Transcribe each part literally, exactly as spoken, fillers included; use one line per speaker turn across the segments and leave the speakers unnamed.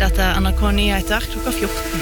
dette er N R K Nyheter klokka fjorten.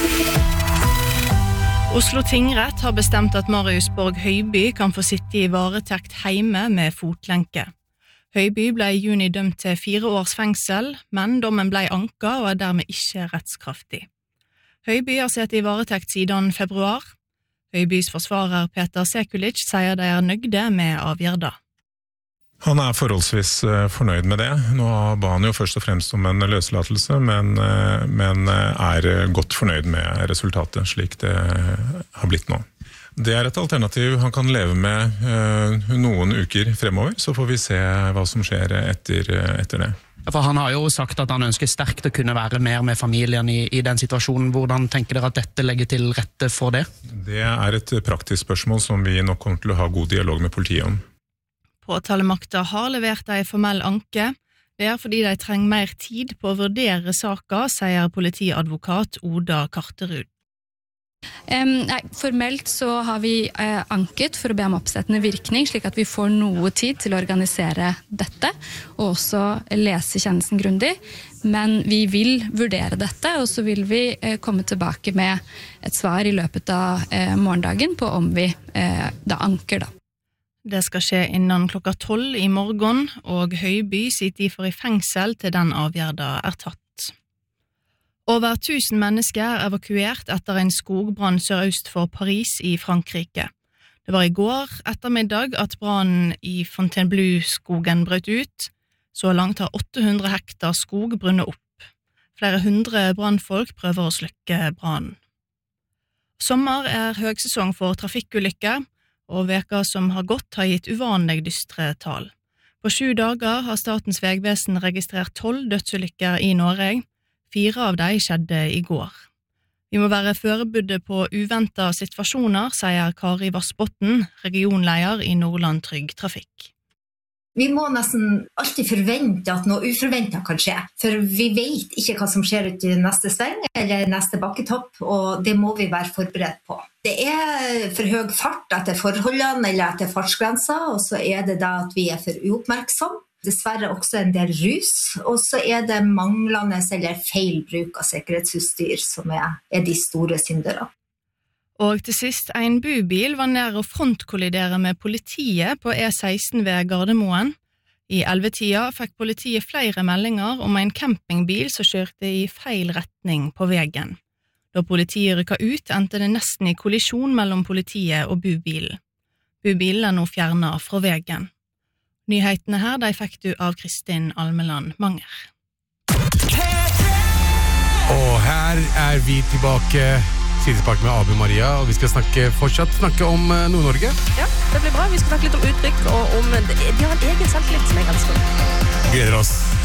Oslo tingrett har bestemt at Marius Borg Høiby kan få sitte i varetekt hjemme med fotlenke. Høiby ble i juni dømt til fire års fengsel, men dommen ble anka og er dermed ikke rettskraftig. Høiby har sittet i varetekt siden februar. Høibys forsvarer Peter Sekulic sier de er nøgde med avgjørda.
Han er forholdsvis fornøyd med det. Nå ba han jo først og fremst om en løslatelse, men, men er godt fornøyd med resultatet, slik det har blitt nå. Det er et alternativ han kan leve med noen uker fremover, så får vi se hva som skjer etter, etter det.
For han har jo sagt at han ønsker sterkt å kunne være mer med familien i, i den situasjonen. Hvordan tenker dere at dette legger til rette for det?
Det er et praktisk spørsmål som vi nok kommer til å ha god dialog med politiet om.
Påtalemakta har levert en formell anke. Det er fordi de trenger mer tid på å vurdere saka, sier politiadvokat Oda Karterud.
Um, nei, formelt så har vi uh, anket for å be om oppsettende virkning, slik at vi får noe tid til å organisere dette, og også lese kjennelsen grundig. Men vi vil vurdere dette, og så vil vi uh, komme tilbake med et svar i løpet av uh, morgendagen på om vi uh, da anker da.
Det skal skje innan klokka tolv i morgen, og Høiby sitter for i fengsel til den avgjørda er tatt. Over tusen mennesker er evakuert etter en skogbrann sørøst for Paris i Frankrike. Det var i går ettermiddag at brannen i Fontainebleau-skogen brøt ut. Så langt har åtte hundre hektar skog brunnet opp. Flere hundre brannfolk prøver å slukke brannen. Sommer er høgsesong for trafikkulykker, og veka som har gått har gitt uvanlig dystre tall. På sju dager har Statens vegvesen registrert tolv dødsulykker i Norge. Fire av dem skjedde i går. Vi må være forberedte på uventet situasjoner, sier Kari Vassbotten, regionleder i Nordland Trygg Trafikk.
Vi må nesten alltid forvente at noe uforventet kan skje, for vi vet ikke hva som skjer ut i neste sving eller neste bakketopp, og det må vi være forberedt på. Det er for høy fart etter forholdene eller etter fartsgrenser, og så er det da at vi er for uoppmerksomme. Dessverre også en del rus, og så er det manglende eller feil bruk av sikkerhetsutstyr som er, er de store syndere.
Og til sist, en bubil var nær å frontkollidere med politiet på E seksten ved Gardermoen. I ellevetida fikk politiet flere meldinger om en campingbil som kjørte i feil retning på veien. Da politiet rykket ut, endte det nesten i kollisjon mellom politiet og bubilen. Bubilen er nå fjernet fra veien. Nyhetene her, de fikk du av Kristin Almeland Manger.
Og her er vi tilbake, sidespark med Abu Maria, og vi skal snakke, fortsatt snakke om Nord-Norge.
Ja, det blir bra. Vi skal snakke litt om uttrykk, og om, de har en egen selvtillit som jeg elsker.
Gleder oss.